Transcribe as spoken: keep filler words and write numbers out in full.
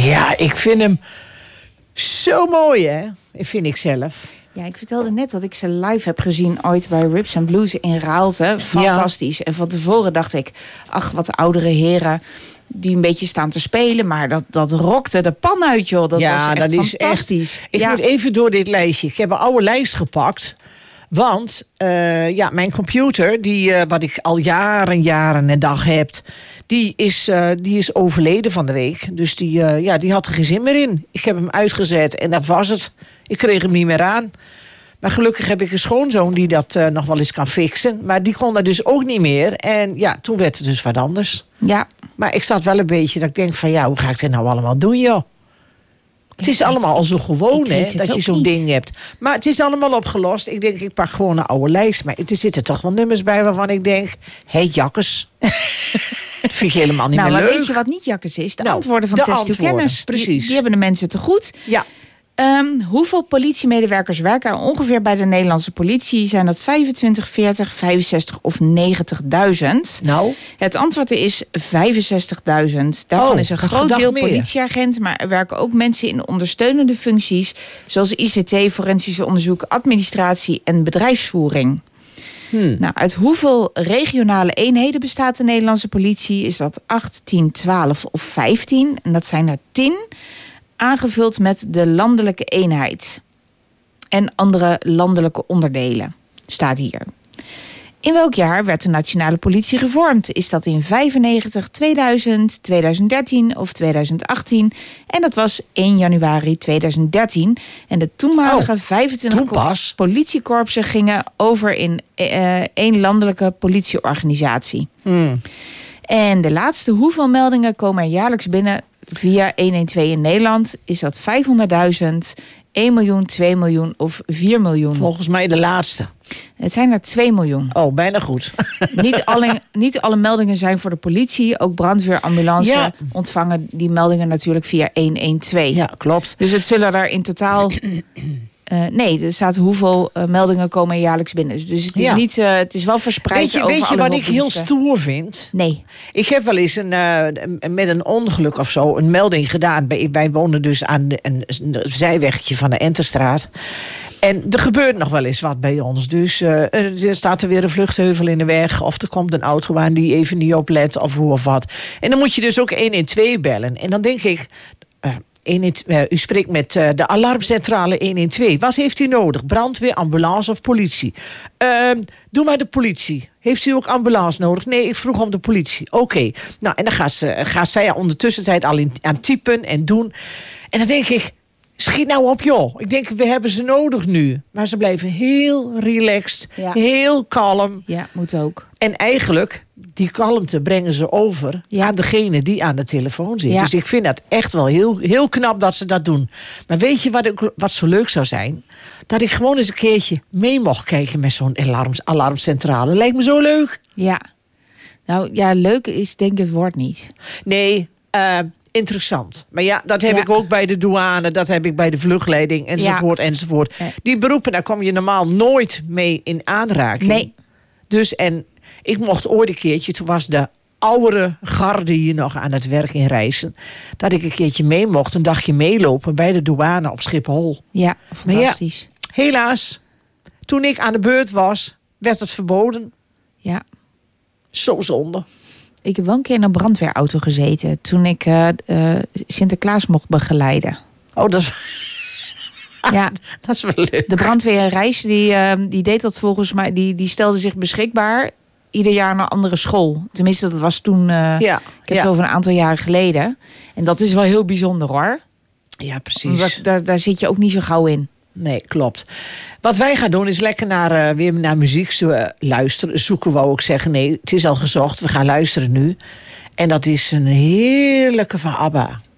Ja, ik vind hem zo mooi, hè? Vind ik zelf. Ja, ik vertelde net dat ik ze live heb gezien ooit bij Rips and Blues in Raalte. Fantastisch. Ja. En van tevoren dacht ik, ach, wat oudere heren die een beetje staan te spelen. Maar dat, dat rokte de pan uit, joh. Dat ja, was echt dat is fantastisch. Echt, ik ja. moet even door dit lijstje. Ik heb een oude lijst gepakt. Want uh, ja, mijn computer, die, uh, wat ik al jaren, jaren en dag heb, die is, uh, die is overleden van de week. Dus die, uh, ja, die had er geen zin meer in. Ik heb hem uitgezet en dat was het. Ik kreeg hem niet meer aan. Maar gelukkig heb ik een schoonzoon die dat uh, nog wel eens kan fixen. Maar die kon dat dus ook niet meer. En ja, toen werd het dus wat anders. Ja. Maar ik zat wel een beetje dat ik denk van ja, hoe ga ik dit nou allemaal doen, joh? Het is ja, allemaal al zo gewoon, hè, dat je zo'n niet. ding hebt. Maar het is allemaal opgelost. Ik denk, ik pak gewoon een oude lijst. Maar er zitten toch wel nummers bij waarvan ik denk, hé, hey, jakkes. Dat vind je helemaal niet nou, meer maar leuk. Weet je wat niet jakkes is? De nou, antwoorden van Test uw Kennis. Precies. Die, die hebben de mensen te goed. Ja. Um, hoeveel politiemedewerkers werken er ongeveer bij de Nederlandse politie? Zijn dat vijfentwintig, veertig, vijfenzestig of negentigduizend? Nou? Het antwoord is vijfenzestigduizend. Daarvan oh, is een groot deel meer. politieagent, maar er werken ook mensen in ondersteunende functies, zoals I C T, forensische onderzoek, administratie en bedrijfsvoering. Hmm. Nou, uit hoeveel regionale eenheden bestaat de Nederlandse politie? Is dat acht, tien, twaalf of vijftien? En dat zijn er tien. Aangevuld met de landelijke eenheid. En andere landelijke onderdelen, staat hier. In welk jaar werd de nationale politie gevormd? Is dat in vijfennegentig, tweeduizend, tweeduizend dertien of tweeduizend achttien? En dat was één januari tweeduizend dertien. En de toenmalige oh, vijfentwintig politiekorpsen gingen over in uh, één landelijke politieorganisatie. Hmm. En de laatste, hoeveel meldingen komen er jaarlijks binnen via honderdtwaalf in Nederland? Is dat vijfhonderdduizend, één miljoen, twee miljoen of vier miljoen? Volgens mij de laatste. Het zijn er twee miljoen. Oh, bijna goed. niet, alle, niet alle meldingen zijn voor de politie. Ook brandweer, ambulance ja. ontvangen die meldingen natuurlijk via honderdtwaalf. Ja, klopt. Dus het zullen er in totaal... Uh, nee, er staat hoeveel uh, meldingen komen er jaarlijks binnen. Dus het is, ja. niet, uh, het is wel verspreid weet je, over Weet je wat ik heel stoer vind? Nee. Ik heb wel eens een, uh, met een ongeluk of zo een melding gedaan. Wij, wij wonen dus aan een, een zijwegje van de Enterstraat. En er gebeurt nog wel eens wat bij ons. Dus uh, er staat er weer een vluchtheuvel in de weg. Of er komt een auto aan die even niet oplet of hoe of wat. En dan moet je dus ook honderdtwaalf bellen. En dan denk ik... Uh, honderdtwaalf, uh, u spreekt met uh, de alarmcentrale honderdtwaalf. Wat heeft u nodig? Brandweer, ambulance of politie? Uh, doe maar de politie. Heeft u ook ambulance nodig? Nee, ik vroeg om de politie. Oké. Okay. Nou, en dan gaat, ze, gaat zij ondertussen al in, aan typen en doen. En dan denk ik, schiet nou op, joh. Ik denk, we hebben ze nodig nu. Maar ze blijven heel relaxed, ja. heel kalm. Ja, moet ook. En eigenlijk, die kalmte brengen ze over ja. aan degene die aan de telefoon zit. Ja. Dus ik vind dat echt wel heel, heel knap dat ze dat doen. Maar weet je wat, ik, wat zo leuk zou zijn? Dat ik gewoon eens een keertje mee mocht kijken met zo'n alarm, alarmcentrale. Lijkt me zo leuk. Ja. Nou ja, leuk is denk ik het woord niet. Nee, uh, interessant. Maar ja, dat heb ja. ik ook bij de douane, dat heb ik bij de vluchtleiding enzovoort ja. enzovoort. Ja. Die beroepen, daar kom je normaal nooit mee in aanraking. Nee. Dus en ik mocht ooit een keertje, toen was de oudere garde hier nog aan het werk in Rijssen, dat ik een keertje mee mocht, een dagje meelopen bij de douane op Schiphol. Ja, fantastisch. Ja, helaas, toen ik aan de beurt was, werd het verboden. Ja. Zo zonde. Ik heb wel een keer in een brandweerauto gezeten toen ik uh, uh, Sinterklaas mocht begeleiden. Oh, dat is... Ja, dat is wel leuk. De brandweer in Rijssen, die, uh, die deed dat volgens mij, die, die stelde zich beschikbaar ieder jaar naar een andere school. Tenminste, dat was toen, uh, ja, ik heb ja. het over een aantal jaren geleden. En dat is wel heel bijzonder, hoor. Ja, precies. Omdat, daar, daar zit je ook niet zo gauw in. Nee, klopt. Wat wij gaan doen is lekker naar, uh, weer naar muziek zo, uh, luisteren. Zoeken, wou ik zeggen. Nee, het is al gezocht. We gaan luisteren nu. En dat is een heerlijke van ABBA.